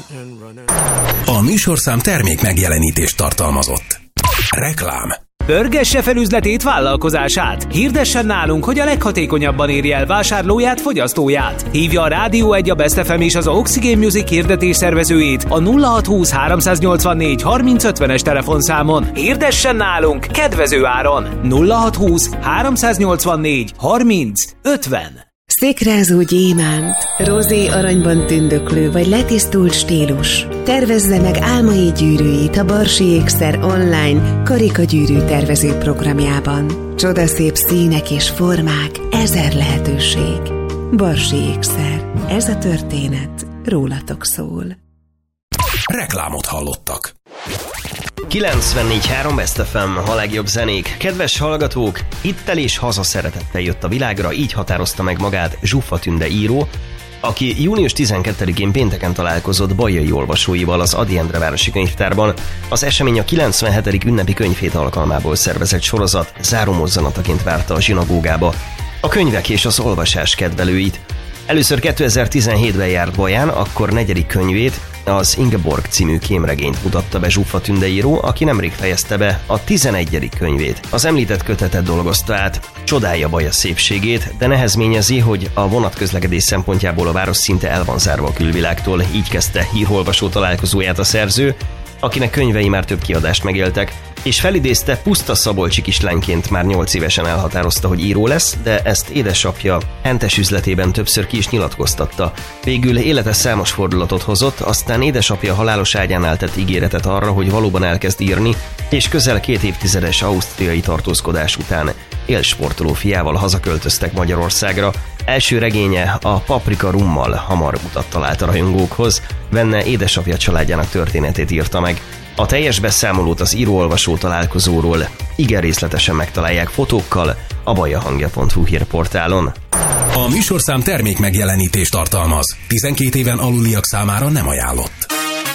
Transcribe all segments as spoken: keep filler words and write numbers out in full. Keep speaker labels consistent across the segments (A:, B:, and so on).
A: A műsorszám termék megjelenítést tartalmazott. Reklám.
B: Pörgesse fel üzletét, vállalkozását. Hirdessen nálunk, hogy a leghatékonyabban érje el vásárlóját, fogyasztóját. Hívja a Rádió egy, a Best ef em és az Oxygen Music hirdetés szervezőjét a nulla hat húsz háromszáznyolcvannégy harminc ötvenes telefonszámon. Hirdessen nálunk kedvező áron. nulla hat húsz háromszáznyolcvannégy harminc ötven.
C: Székrázó gyémánt, rozé aranyban tündöklő vagy letisztult stílus. Tervezze meg álmai gyűrűit a Barsi Ékszer online karikagyűrű tervező programjában. Csodaszép színek és formák, ezer lehetőség. Barsi Ékszer. Ez a történet rólatok szól.
A: Reklámot hallottak.
D: kilencvennégy három Best ef em, a legjobb zenék. Kedves hallgatók, hittel és hazaszeretettel jött a világra, így határozta meg magát Zsuffa Tünde író, aki június tizenkettedikén pénteken találkozott Bajai olvasóival az Ady Endre városi könyvtárban. Az esemény a kilencvenhetedik ünnepi könyvhét alkalmából szervezett sorozat zárómozzanataként várta a zsinagógába a könyvek és az olvasás kedvelőit. Először kétezer-tizenhétben járt Baján, akkor negyedik könyvét, az Ingeborg című kémregényt mutatta be Zsuffa Tünde író, aki nemrég fejezte be a tizenegyedik könyvét. Az említett kötetet dolgozta át, csodálja Baja szépségét, de nehezményezi, hogy a vonatközlekedés szempontjából a város szinte el van zárva a külvilágtól, így kezdte hírolvasó találkozóját a szerző, akinek könyvei már több kiadást megéltek, és felidézte, puszta szabolcsi kislányként már nyolc évesen elhatározta, hogy író lesz, de ezt édesapja hentes üzletében többször ki is nyilatkoztatta. Végül élete számos fordulatot hozott, aztán édesapja halálos ágyánál tett ígéretet arra, hogy valóban elkezd írni, és közel két évtizedes ausztriai tartózkodás után élsportoló fiával hazaköltöztek Magyarországra. Első regénye, a Paprika rummal hamar utat talált a rajongókhoz, benne édesapja családjának történetét írta meg. A teljes beszámolót az író-olvasó találkozóról igen részletesen megtalálják fotókkal a bajahangja pont hu hírportálon.
A: A műsorszám termék megjelenítést tartalmaz. tizenkét éven aluliak számára nem ajánlott.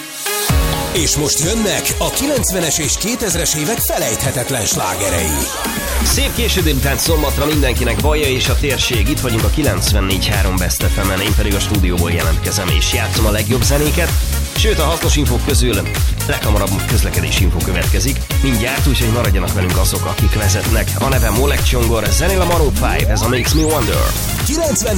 A: És most jönnek a kilencvenes és kétezres évek felejthetetlen slágerei.
D: Szép késő délután szombatra mindenkinek, Baja és a térség. Itt vagyunk a kilencvennégy három Best ef em-en, én pedig a stúdióból jelentkezem és játszom a legjobb zenéket. Sőt, a hasznos infók közül leghamarabb közlekedési infó következik. Mindjárt, úgyhogy maradjanak velünk azok, akik vezetnek. A nevem Oleg Csongor, zenél a Maroon öt, ez a Makes Me Wonder.
A: kilencvennégy